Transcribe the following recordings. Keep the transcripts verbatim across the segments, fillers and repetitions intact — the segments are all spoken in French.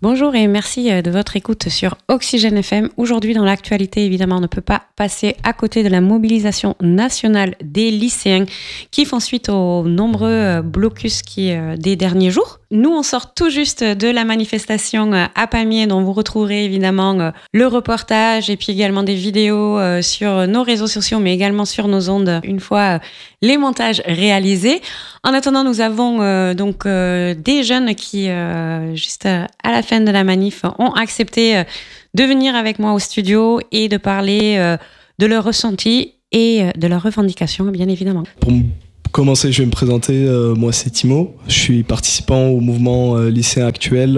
Bonjour et merci de votre écoute sur Oxygène F M. Aujourd'hui, dans l'actualité, évidemment, on ne peut pas passer à côté de la mobilisation nationale des lycéens qui font suite aux nombreux blocus qui, euh, des derniers jours. Nous, on sort tout juste de la manifestation à Pamiers, dont vous retrouverez évidemment le reportage et puis également des vidéos sur nos réseaux sociaux, mais également sur nos ondes une fois les montages réalisés. En attendant, nous avons euh, donc euh, des jeunes qui, euh, juste à la fin de la manif, ont accepté euh, de venir avec moi au studio et de parler euh, de leurs ressentis et de leurs revendications, bien évidemment. Pour commencer, je vais me présenter. Euh, moi, c'est Timo. Je suis participant au mouvement euh, lycéen actuel.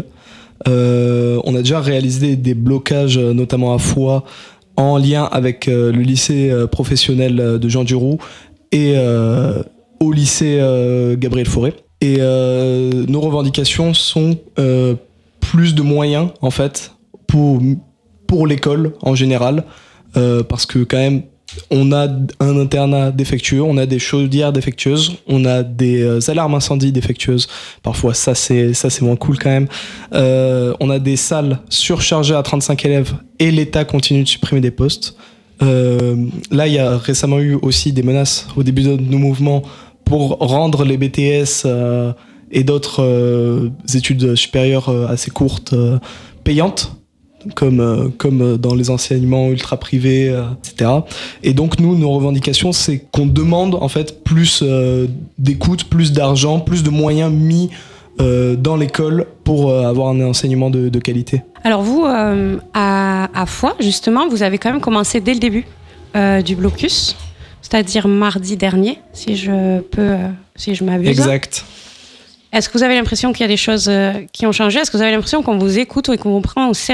Euh, on a déjà réalisé des blocages, notamment à Foix, en lien avec euh, le lycée euh, professionnel de Jean Duroux et euh, au lycée euh, Gabriel Fauré. Et euh, nos revendications sont euh, plus de moyens, en fait, pour, pour l'école en général, euh, parce que quand même, on a un internat défectueux, on a des chaudières défectueuses, on a des euh, alarmes incendie défectueuses. Parfois, ça c'est ça c'est moins cool quand même. Euh, on a des salles surchargées à trente-cinq élèves et l'État continue de supprimer des postes. Euh, là, il y a récemment eu aussi des menaces au début de nos mouvements pour rendre les B T S euh, et d'autres euh, études supérieures euh, assez courtes euh, payantes. Comme, euh, comme dans les enseignements ultra privés, euh, et cetera. Et donc, nous, nos revendications, c'est qu'on demande en fait plus euh, d'écoute, plus d'argent, plus de moyens mis euh, dans l'école pour euh, avoir un enseignement de, de qualité. Alors vous, euh, à, à Foix, justement, vous avez quand même commencé dès le début euh, du blocus, c'est-à-dire mardi dernier, si je peux, euh, si je m'abuse. Exact. Est-ce que vous avez l'impression qu'il y a des choses euh, qui ont changé ? Est-ce que vous avez l'impression qu'on vous écoute et qu'on vous prend au sérieux ?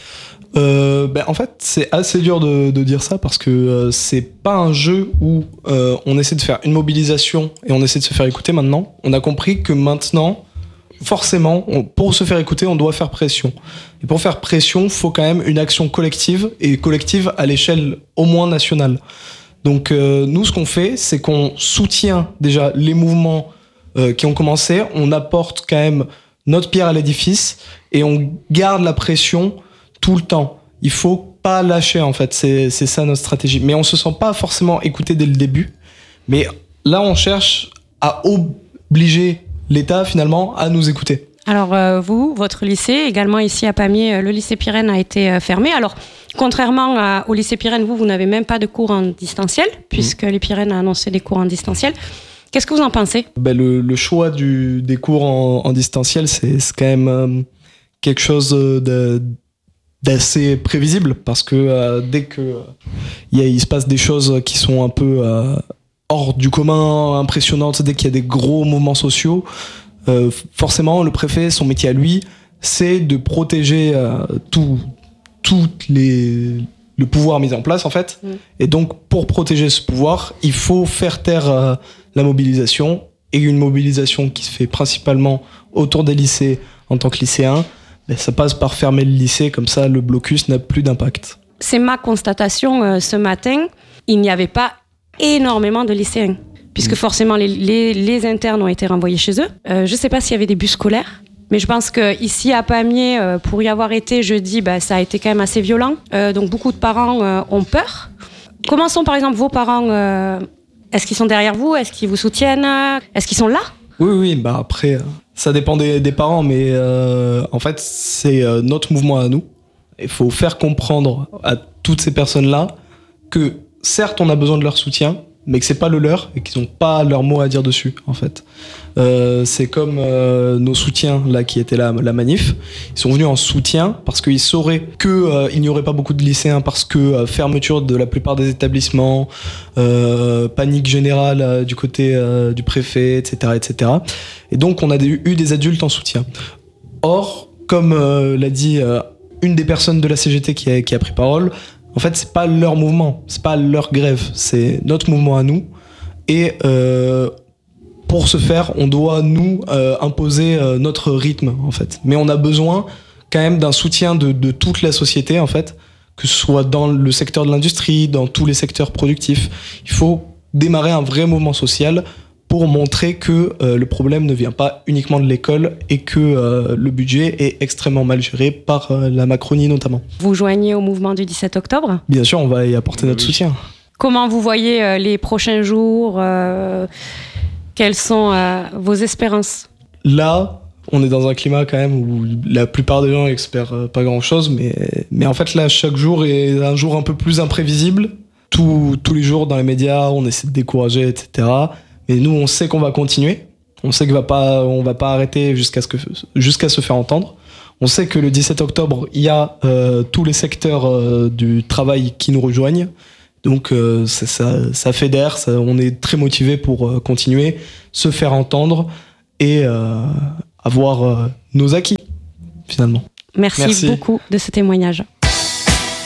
Euh, ben en fait, c'est assez dur de, de dire ça parce que euh, c'est pas un jeu où euh, on essaie de faire une mobilisation et on essaie de se faire écouter maintenant. On a compris que maintenant, forcément, on, pour se faire écouter, on doit faire pression. Et pour faire pression, il faut quand même une action collective et collective à l'échelle au moins nationale. Donc euh, nous, ce qu'on fait, c'est qu'on soutient déjà les mouvements euh, qui ont commencé, on apporte quand même notre pierre à l'édifice et on garde la pression tout le temps. Il faut pas lâcher, en fait. C'est, c'est ça notre stratégie. Mais on se sent pas forcément écouté dès le début. Mais là, on cherche à obliger l'État, finalement, à nous écouter. Alors, euh, vous, votre lycée, également ici à Pamiers, le lycée Pirenne a été euh, fermé. Alors, contrairement à, au lycée Pirenne, vous, vous n'avez même pas de cours en distanciel, puisque mmh. les Pirenne a annoncé des cours en distanciel. Qu'est-ce que vous en pensez ? Ben, le, le choix du, des cours en, en distanciel, c'est, c'est quand même euh, quelque chose de... d'assez prévisible parce que euh, dès que euh, y a, il se passe des choses qui sont un peu euh, hors du commun, impressionnantes, dès qu'il y a des gros mouvements sociaux, euh, forcément le préfet, son métier à lui, c'est de protéger euh, tout, tout les, le pouvoir mis en place en fait. Mmh. Et donc pour protéger ce pouvoir, il faut faire taire euh, la mobilisation et une mobilisation qui se fait principalement autour des lycées en tant que lycéens. Ben, ça passe par fermer le lycée, comme ça le blocus n'a plus d'impact. C'est ma constatation euh, ce matin, il n'y avait pas énormément de lycéens, puisque mmh. forcément les, les, les internes ont été renvoyés chez eux. Euh, je ne sais pas s'il y avait des bus scolaires, mais je pense qu'ici à Pamiers, euh, pour y avoir été jeudi, ben, ça a été quand même assez violent. Euh, donc beaucoup de parents euh, ont peur. Comment sont par exemple vos parents euh, Est-ce qu'ils sont derrière vous ? Est-ce qu'ils vous soutiennent ? Est-ce qu'ils sont là ? Oui, oui, bah après... Euh... Ça dépend des, des parents, mais euh, en fait, c'est euh, notre mouvement à nous. Il faut faire comprendre à toutes ces personnes-là que, certes, on a besoin de leur soutien, mais que c'est pas le leur et qu'ils n'ont pas leur mot à dire dessus, en fait. Euh, c'est comme euh, nos soutiens, là, qui étaient là, la manif. Ils sont venus en soutien parce qu'ils sauraient qu'il euh, n'y aurait pas beaucoup de lycéens parce que euh, fermeture de la plupart des établissements, euh, panique générale euh, du côté euh, du préfet, et cetera, et cetera. Et donc, on a des, eu des adultes en soutien. Or, comme euh, l'a dit euh, une des personnes de la C G T qui a, qui a pris parole, en fait, c'est pas leur mouvement, c'est pas leur grève, c'est notre mouvement à nous. Et euh, pour ce faire, on doit nous euh, imposer euh, notre rythme, en fait. Mais on a besoin quand même d'un soutien de, de toute la société, en fait, que ce soit dans le secteur de l'industrie, dans tous les secteurs productifs. Il faut démarrer un vrai mouvement social pour montrer que euh, le problème ne vient pas uniquement de l'école et que euh, le budget est extrêmement mal géré par euh, la Macronie notamment. Vous joignez au mouvement du dix-sept octobre ? Bien sûr, on va y apporter notre oui. soutien. Comment vous voyez euh, les prochains jours euh, Quelles sont euh, vos espérances ? Là, on est dans un climat quand même où la plupart des gens espèrent euh, pas grand-chose, mais, mais en fait là, chaque jour est un jour un peu plus imprévisible. Tout, tous les jours dans les médias, on essaie de décourager, et cetera. Mais nous, on sait qu'on va continuer. On sait qu'on va pas, on va pas arrêter jusqu'à ce que, jusqu'à se faire entendre. On sait que le dix-sept octobre, il y a euh, tous les secteurs euh, du travail qui nous rejoignent. Donc euh, ça, ça, ça fédère, ça, on est très motivés pour euh, continuer, se faire entendre et euh, avoir euh, nos acquis, finalement. Merci, Merci beaucoup de ce témoignage.